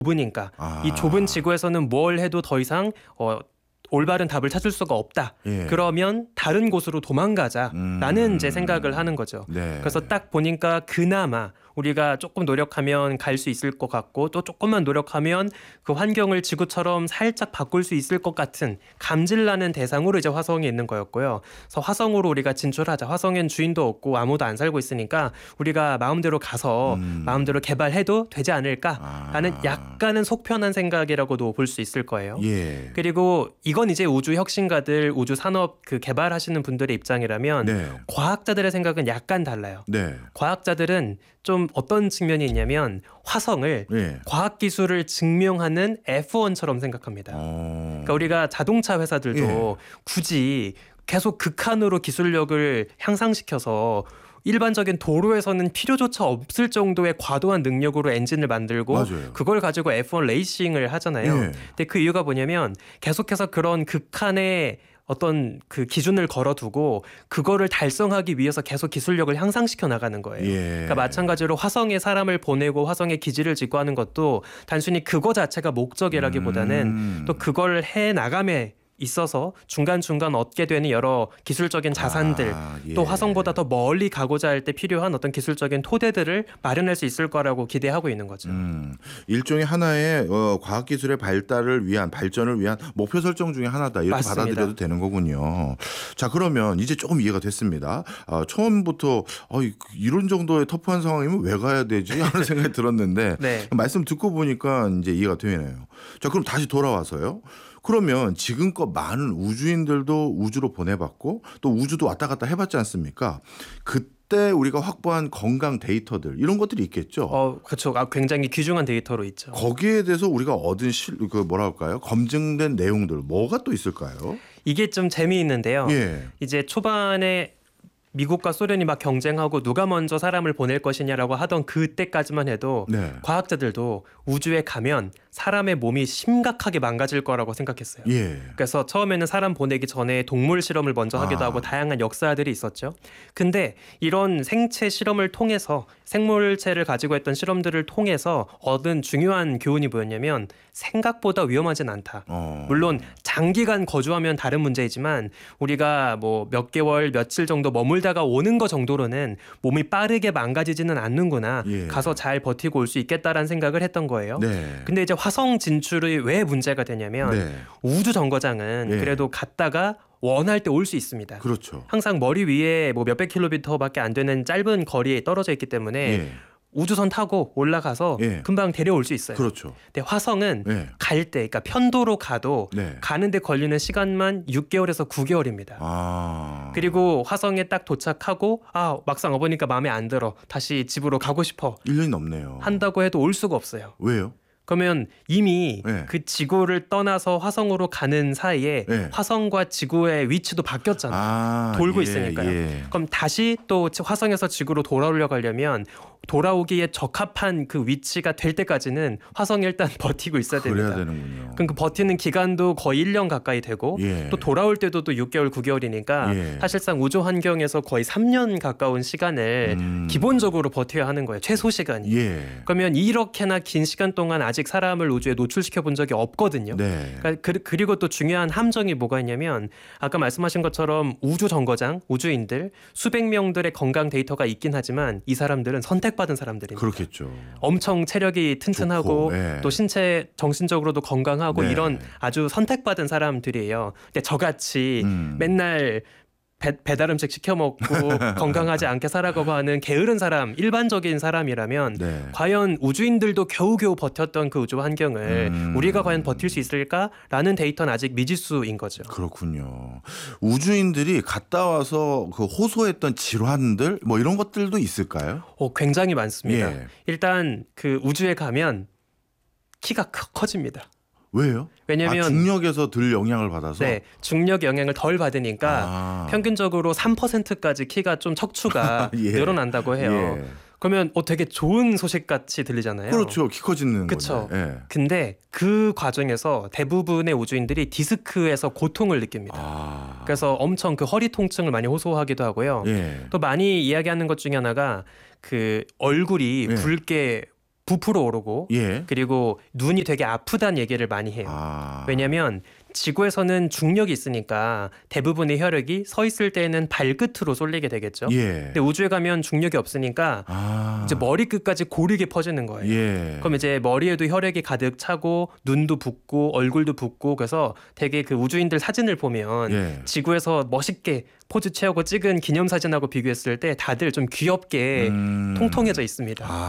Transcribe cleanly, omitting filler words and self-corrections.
좁으니까 이 좁은 지구에서는 뭘 해도 더 이상 올바른 답을 찾을 수가 없다. 예. 그러면 다른 곳으로 도망가자라는 이제 생각을 하는 거죠. 네. 그래서 딱 보니까 그나마 우리가 조금 노력하면 갈 수 있을 것 같고 또 조금만 노력하면 그 환경을 지구처럼 살짝 바꿀 수 있을 것 같은 감질나는 대상으로 이제 화성에 있는 거였고요. 그래서 화성으로 우리가 진출하자. 화성엔 주인도 없고 아무도 안 살고 있으니까 우리가 마음대로 가서 마음대로 개발해도 되지 않을까라는 약간은 속편한 생각이라고도 볼 수 있을 거예요. 예. 그리고 이건 이제 우주 혁신가들, 우주 산업 그 개발하시는 분들의 입장이라면 네. 과학자들의 생각은 약간 달라요. 네. 과학자들은 좀 어떤 측면이 있냐면 화성을 예. 과학기술을 증명하는 F1처럼 생각합니다. 그러니까 우리가 자동차 회사들도 굳이 계속 극한으로 기술력을 향상시켜서 일반적인 도로에서는 필요조차 없을 정도의 과도한 능력으로 엔진을 만들고 맞아요. 그걸 가지고 F1 레이싱을 하잖아요. 예. 근데 그 이유가 뭐냐면 계속해서 그런 극한의 어떤 그 기준을 걸어두고 그거를 달성하기 위해서 계속 기술력을 향상시켜 나가는 거예요. 예. 그러니까 마찬가지로 화성에 사람을 보내고 화성에 기지를 짓고 하는 것도 단순히 그거 자체가 목적이라기보다는 또 그걸 해 나감에 있어서 중간중간 얻게 되는 여러 기술적인 자산들 예. 또 화성보다 더 멀리 가고자 할 때 필요한 어떤 기술적인 토대들을 마련할 수 있을 거라고 기대하고 있는 거죠. 일종의 하나의 과학기술의 발전을 위한 목표 설정 중에 하나다. 이렇게 맞습니다. 받아들여도 되는 거군요. 자, 그러면 이제 조금 이해가 됐습니다. 처음부터 이런 정도의 터프한 상황이면 왜 가야 되지? 하는 생각이 들었는데 네. 말씀 듣고 보니까 이제 이해가 되네요. 자, 그럼 다시 돌아와서요. 그러면 지금껏 많은 우주인들도 우주로 보내봤고 또 우주도 왔다 갔다 해봤지 않습니까? 그때 우리가 확보한 건강 데이터들 이런 것들이 있겠죠. 그렇죠. 굉장히 귀중한 데이터로 있죠. 거기에 대해서 우리가 얻은 검증된 내용들 뭐가 또 있을까요? 이게 좀 재미있는데요. 예. 이제 초반에 미국과 소련이 막 경쟁하고 누가 먼저 사람을 보낼 것이냐라고 하던 그때까지만 해도 네. 과학자들도 우주에 가면 사람의 몸이 심각하게 망가질 거라고 생각했어요. 예. 그래서 처음에는 사람 보내기 전에 동물 실험을 먼저 하기도 하고 다양한 역사들이 있었죠. 근데 이런 생체 실험을 통해서 생물체를 가지고 했던 실험들을 통해서 얻은 중요한 교훈이 뭐였냐면 생각보다 위험하진 않다. 물론 장기간 거주하면 다른 문제이지만 우리가 뭐 몇 개월 며칠 정도 머물다가 오는 거 정도로는 몸이 빠르게 망가지지는 않는구나. 예. 가서 잘 버티고 올 수 있겠다라는 생각을 했던 거예요. 네. 근데 이제 화성 진출이 왜 문제가 되냐면 네. 우주 정거장은 예. 그래도 갔다가 원할 때 올 수 있습니다. 그렇죠. 항상 머리 위에 뭐 몇백 킬로미터밖에 안 되는 짧은 거리에 떨어져 있기 때문에 예. 우주선 타고 올라가서 예. 금방 데려올 수 있어요. 그렇죠. 근데 화성은 예. 갈 때, 그러니까 편도로 가도 네. 가는데 걸리는 시간만 6개월에서 9개월입니다. 그리고 화성에 딱 도착하고 막상 와보니까 마음에 안 들어. 다시 집으로 가고 싶어. 1년이 넘네요. 한다고 해도 올 수가 없어요. 왜요? 그러면 이미 네. 그 지구를 떠나서 화성으로 가는 사이에 네. 화성과 지구의 위치도 바뀌었잖아요. 돌고 있으니까요. 예. 그럼 다시 또 화성에서 지구로 돌아오려고 하려면 돌아오기에 적합한 그 위치가 될 때까지는 화성에 일단 버티고 있어야 됩니다. 그래야 되는군요. 그럼 그 버티는 기간도 거의 1년 가까이 되고 예. 또 돌아올 때도 또 6개월, 9개월이니까 예. 사실상 우주 환경에서 거의 3년 가까운 시간을 기본적으로 버텨야 하는 거예요. 최소 시간이. 예. 그러면 이렇게나 긴 시간 동안 아직 사람을 우주에 노출시켜 본 적이 없거든요. 네. 그리고 또 중요한 함정이 뭐가 있냐면 아까 말씀하신 것처럼 우주 정거장, 우주인들 수백 명들의 건강 데이터가 있긴 하지만 이 사람들은 선택받은 사람들입니다. 그렇겠죠. 엄청 체력이 튼튼하고 좋고, 예. 또 신체 정신적으로도 건강하고 네. 이런 아주 선택받은 사람들이에요. 근데 저같이 맨날 배달 음식 시켜 먹고 건강하지 않게 살아가고 하는 게으른 사람, 일반적인 사람이라면 네. 과연 우주인들도 겨우겨우 버텼던 그 우주 환경을 우리가 과연 버틸 수 있을까라는 데이터는 아직 미지수인 거죠. 그렇군요. 우주인들이 갔다 와서 그 호소했던 질환들 뭐 이런 것들도 있을까요? 굉장히 많습니다. 예. 일단 그 우주에 가면 키가 커집니다. 왜요? 왜냐면 중력에서 들 영향을 받아서. 네, 중력 영향을 덜 받으니까 평균적으로 3%까지 키가 좀 척추가 예. 늘어난다고 해요. 예. 그러면 되게 좋은 소식 같이 들리잖아요. 그렇죠. 키 커지는 그렇죠. 거죠. 예. 근데 그 과정에서 대부분의 우주인들이 디스크에서 고통을 느낍니다. 그래서 엄청 그 허리 통증을 많이 호소하기도 하고요. 예. 또 많이 이야기하는 것 중에 하나가 그 얼굴이 예. 붉게 부풀어 오르고 예. 그리고 눈이 되게 아프다는 얘기를 많이 해요. 왜냐하면 지구에서는 중력이 있으니까 대부분의 혈액이 서 있을 때는 발끝으로 쏠리게 되겠죠. 예. 근데 우주에 가면 중력이 없으니까 이제 머리끝까지 고르게 퍼지는 거예요. 예. 그럼 이제 머리에도 혈액이 가득 차고 눈도 붓고 얼굴도 붓고 그래서 되게 그 우주인들 사진을 보면 예. 지구에서 멋있게 포즈 취하고 찍은 기념사진하고 비교했을 때 다들 좀 귀엽게 통통해져 있습니다.